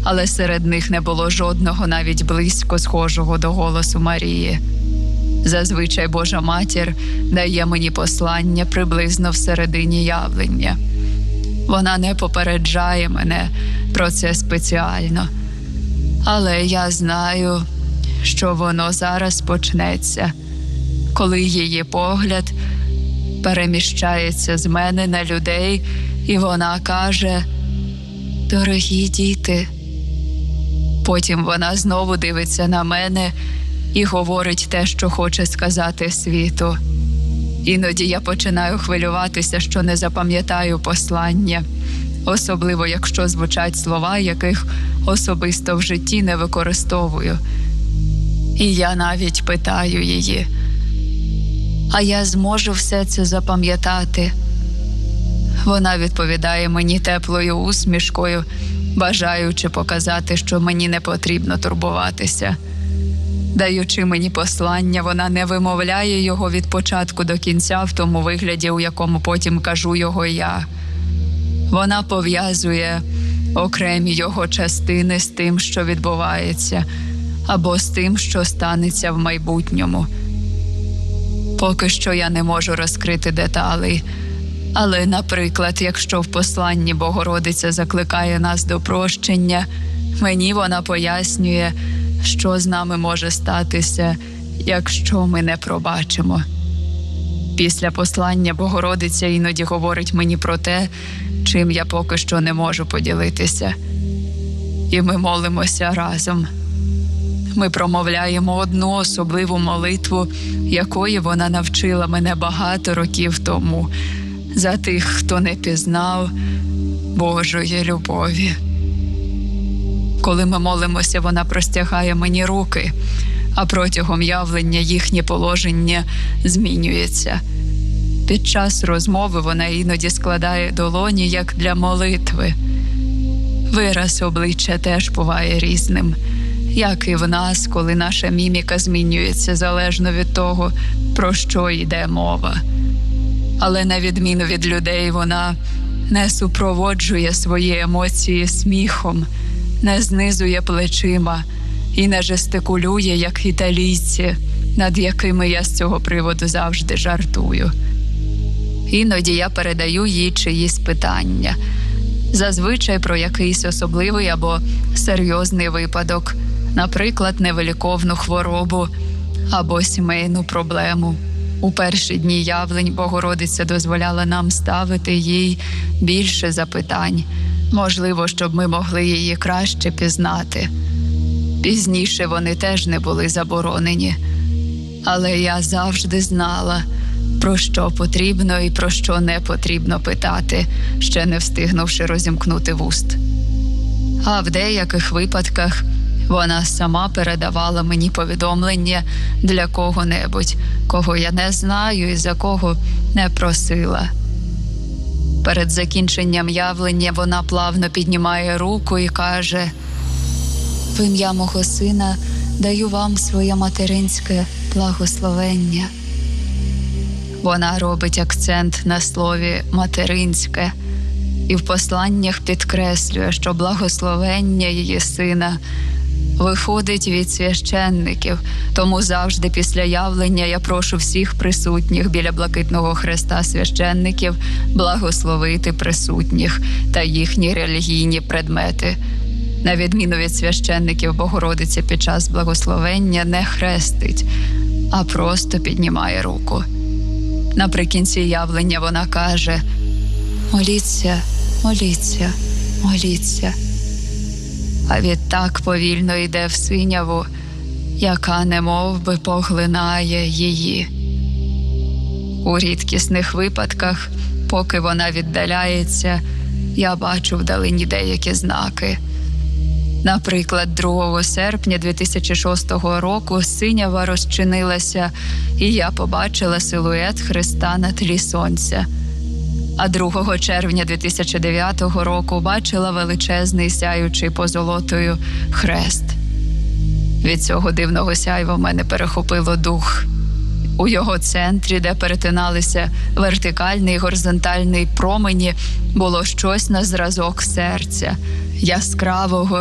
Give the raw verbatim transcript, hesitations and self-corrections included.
але серед них не було жодного навіть близько схожого до голосу Марії. Зазвичай Божа Матір дає мені послання приблизно всередині явлення. Вона не попереджає мене про це спеціально. Але я знаю, що воно зараз почнеться, коли її погляд переміщається з мене на людей, і вона каже: «Дорогі діти». Потім вона знову дивиться на мене і говорить те, що хоче сказати світу. Іноді я починаю хвилюватися, що не запам'ятаю послання, особливо якщо звучать слова, яких особисто в житті не використовую. І я навіть питаю її: «А я зможу все це запам'ятати?» Вона відповідає мені теплою усмішкою, бажаючи показати, що мені не потрібно турбуватися. Даючи мені послання, вона не вимовляє його від початку до кінця в тому вигляді, у якому потім кажу його я. Вона пов'язує окремі його частини з тим, що відбувається, або з тим, що станеться в майбутньому. Поки що я не можу розкрити деталей, але, наприклад, якщо в посланні Богородиця закликає нас до прощення, мені вона пояснює, що з нами може статися, якщо ми не пробачимо. Після послання Богородиця іноді говорить мені про те, чим я поки що не можу поділитися. І ми молимося разом. Ми промовляємо одну особливу молитву, якої вона навчила мене багато років тому, за тих, хто не пізнав Божої любові. Коли ми молимося, вона простягає мені руки, а протягом явлення їхнє положення змінюється. Під час розмови вона іноді складає долоні, як для молитви. Вираз обличчя теж буває різним, як і в нас, коли наша міміка змінюється залежно від того, про що йде мова. Але на відміну від людей, вона не супроводжує свої емоції сміхом, не знизує плечима і не жестикулює, як італійці, над якими я з цього приводу завжди жартую. Іноді я передаю їй чиїсь питання, зазвичай про якийсь особливий або серйозний випадок, наприклад, невиліковну хворобу або сімейну проблему. У перші дні явлень Богородиця дозволяла нам ставити їй більше запитань, можливо, щоб ми могли її краще пізнати. Пізніше вони теж не були заборонені. Але я завжди знала, про що потрібно і про що не потрібно питати, ще не встигнувши розімкнути вуст. А в деяких випадках вона сама передавала мені повідомлення для кого-небудь, кого я не знаю і за кого не просила. Перед закінченням явлення вона плавно піднімає руку і каже: «В ім'я мого сина даю вам своє материнське благословення». Вона робить акцент на слові «материнське» і в посланнях підкреслює, що благословення її сина виходить від священників, тому завжди після явлення я прошу всіх присутніх біля Блакитного Хреста священників благословити присутніх та їхні релігійні предмети. На відміну від священників, Богородиця під час благословення не хрестить, а просто піднімає руку. Наприкінці явлення вона каже: «Моліться, моліться, моліться». А відтак повільно йде в синяву, яка немов би поглинає її. У рідкісних випадках, поки вона віддаляється, я бачу вдалині деякі знаки. Наприклад, другого серпня дві тисячі шостого року синява розчинилася, і я побачила силует Христа на тлі сонця. А другого червня дві тисячі дев'ятого року бачила величезний сяючий позолотою хрест. Від цього дивного сяйва в мене перехопило дух. У його центрі, де перетиналися вертикальний і горизонтальний промені, було щось на зразок серця, яскравого